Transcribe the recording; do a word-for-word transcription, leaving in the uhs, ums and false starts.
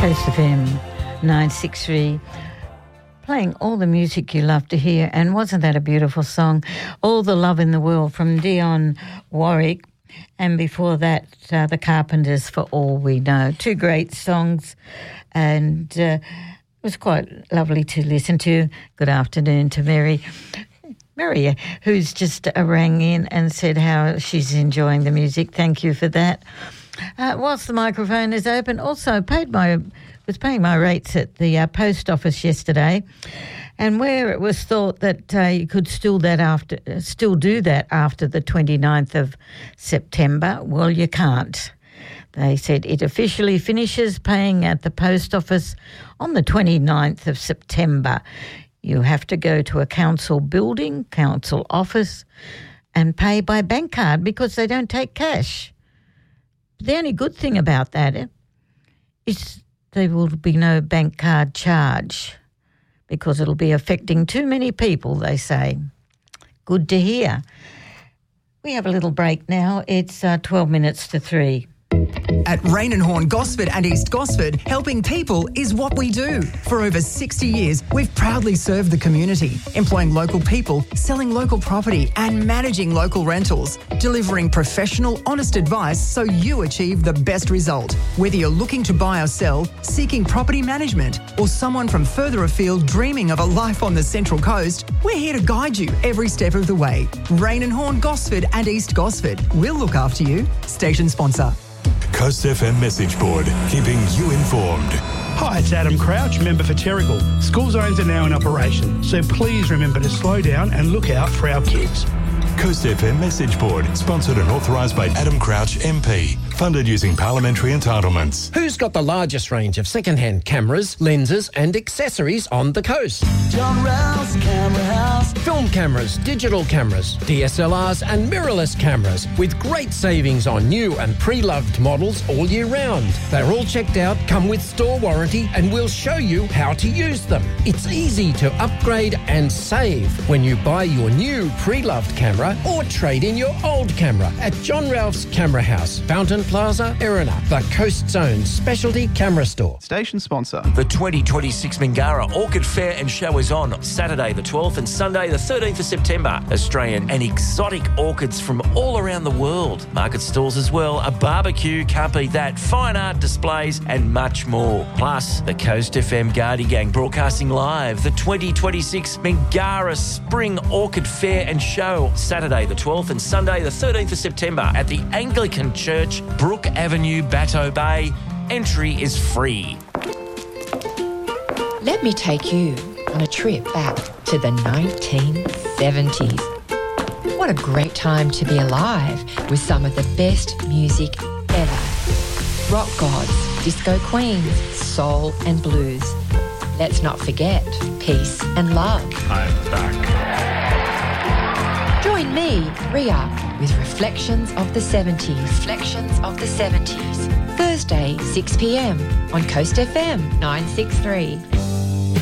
Coast F M nine six three, playing all the music you love to hear. And wasn't that a beautiful song? All the Love in the World from Dionne Warwick. And before that, uh, The Carpenters, For All We Know. Two great songs, and uh, it was quite lovely to listen to. Good afternoon to Mary. Mary, who's just uh, rang in and said how she's enjoying the music. Thank you for that. Uh, whilst the microphone is open, also paid my was paying my rates at the uh, post office yesterday, and where it was thought that uh, you could still that after uh, still do that after the twenty-ninth of September, well, you can't. They said it officially finishes paying at the post office on the twenty-ninth of September. You have to go to a council building, council office, and pay by bank card because they don't take cash. The only good thing about that is there will be no bank card charge because it'll be affecting too many people, they say. Good to hear. We have a little break now. It's uh, twelve minutes to three. At Rain and Horn Gosford and East Gosford, helping people is what we do. For over sixty years, we've proudly served the community, employing local people, selling local property and managing local rentals, delivering professional, honest advice so you achieve the best result. Whether you're looking to buy or sell, seeking property management, or someone from further afield dreaming of a life on the Central Coast, we're here to guide you every step of the way. Rain and Horn Gosford and East Gosford. We'll look after you. Station sponsor. Coast F M message board, keeping you informed. Hi, it's Adam Crouch, member for Terrigal. School zones are now in operation, so please remember to slow down and look out for our kids. Coast F M message board, sponsored and authorised by Adam Crouch M P. Funded using parliamentary entitlements. Who's got the largest range of second-hand cameras, lenses and accessories on the coast? John Rouse Camera House. Film cameras, digital cameras, D S L Rs and mirrorless cameras with great savings on new and pre-loved models all year round. They're all checked out, come with store warranty and we'll show you how to use them. It's easy to upgrade and save when you buy your new pre-loved camera or trade in your old camera at John Ralph's Camera House, Fountain Plaza, Erina, the Coast's own specialty camera store. Station sponsor. The twenty twenty-six Mingara Orchid Fair and Show is on Saturday the twelfth and Sunday the thirteenth of September. Australian and exotic orchids from all around the world. Market stalls as well, a barbecue, can't beat that, fine art displays and much more. Plus, the Coast F M Gardy Gang broadcasting live the twenty twenty-six Mingara Spring Orchid Fair and Show Saturday the twelfth and Sunday the thirteenth of September at the Anglican Church, Brook Avenue, Bateau Bay. Entry is free. Let me take you on a trip back to the nineteen seventies. What a great time to be alive with some of the best music ever. Rock gods, disco queens, soul and blues. Let's not forget peace and love. I'm back. Join me, Ria, with Reflections of the seventies. Reflections of the seventies. Thursday, six p m on Coast F M nine six three.